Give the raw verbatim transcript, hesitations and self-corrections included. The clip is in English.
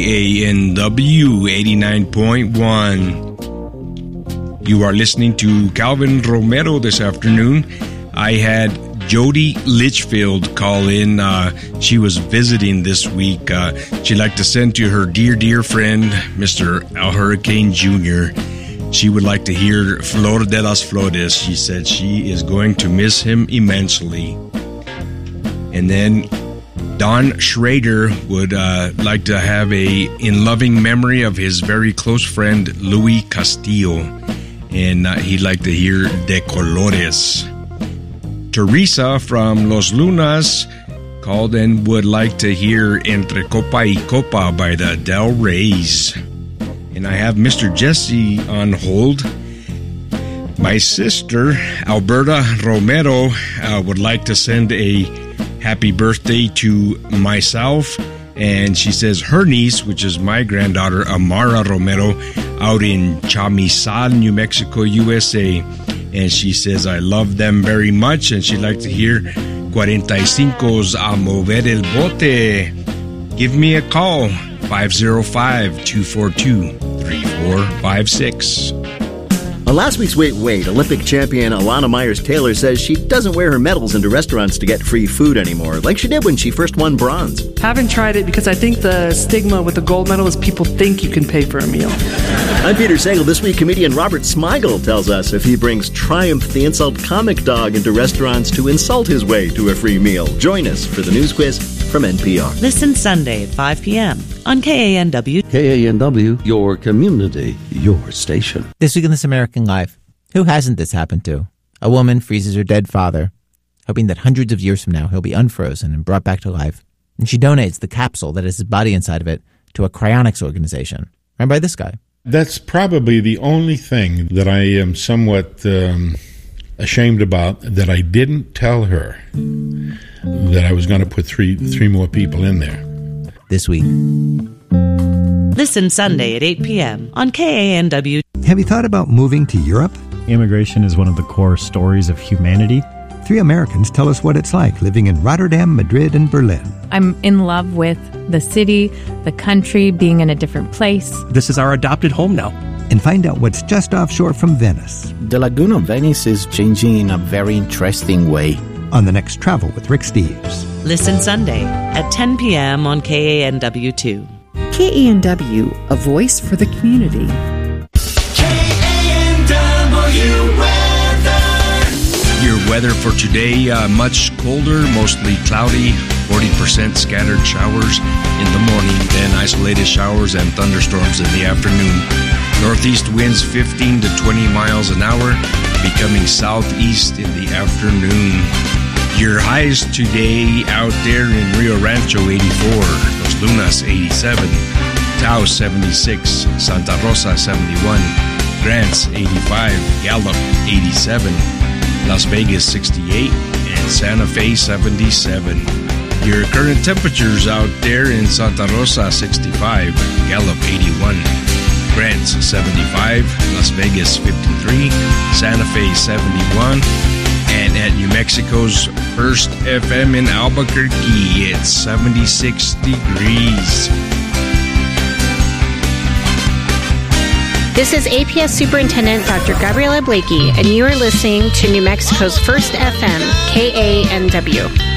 A N W eighty-nine point one. You are listening to Calvin Romero this afternoon. I had Jody Litchfield call in. Uh, she was visiting this week. Uh, she'd like to send to her dear, dear friend, Mister Al Hurricane Junior She would like to hear Flor de las Flores. She said she is going to miss him immensely. And then Don Schrader would uh, like to have a in loving memory of his very close friend Louis Castillo, and uh, he'd like to hear De Colores. Teresa from Los Lunas called and would like to hear Entre Copa y Copa by the Del Reys. And I have Mister Jesse on hold. My sister Alberta Romero uh, would like to send a happy birthday to myself, and she says her niece, which is my granddaughter Amara Romero, out in Chamizal, New Mexico, U S A, and she says I love them very much, and she'd like to hear cuarenta y cinco's A Mover el Bote. Give me a call, five oh five, two four two, three four five six. On last week's Wait Wait, Olympic champion Alana Myers-Taylor says she doesn't wear her medals into restaurants to get free food anymore, like she did when she first won bronze. Haven't tried it because I think the stigma with the gold medal is people think you can pay for a meal. I'm Peter Sagal. This week, comedian Robert Smigel tells us if he brings Triumph the Insult Comic Dog into restaurants to insult his way to a free meal. Join us for the news quiz from N P R. Listen Sunday at five p.m. on K A N W. K A N W, your community, your station. This week in This American Life, who hasn't this happened to? A woman freezes her dead father, hoping that hundreds of years from now he'll be unfrozen and brought back to life. And she donates the capsule that has his body inside of it to a cryonics organization run by this guy. That's probably the only thing that I am somewhat um, ashamed about, that I didn't tell her that I was going to put three three more people in there. This week. Listen Sunday at eight p.m. on K A N W. Have you thought about moving to Europe? Immigration is one of the core stories of humanity. Three Americans tell us what it's like living in Rotterdam, Madrid, and Berlin. I'm in love with the city, the country, being in a different place. This is our adopted home now. And find out what's just offshore from Venice. The Lagoon of Venice is changing in a very interesting way. On the next Travel with Rick Steves. Listen Sunday at ten p.m. on K A N W two. K A N W, a voice for the community. K A N W weather. Your weather for today, uh, much colder, mostly cloudy, forty percent scattered showers in the morning, then isolated showers and thunderstorms in the afternoon. Northeast winds fifteen to twenty miles an hour, becoming southeast in the afternoon. Your highs today out there in Rio Rancho, eighty-four, Los Lunas, eighty-seven, Taos, seventy-six, Santa Rosa, seventy-one, Grants, eighty-five, Gallup, eighty-seven, Las Vegas, sixty-eight, and Santa Fe, seventy-seven. Your current temperatures out there in Santa Rosa, sixty-five, Gallup, eighty-one, Grants, seventy-five, Las Vegas, fifty-three, Santa Fe, seventy-one, and at New Mexico's First F M in Albuquerque, it's seventy-six degrees. This is A P S Superintendent Doctor Gabriela Blakey, and you are listening to New Mexico's First F M, K A N W.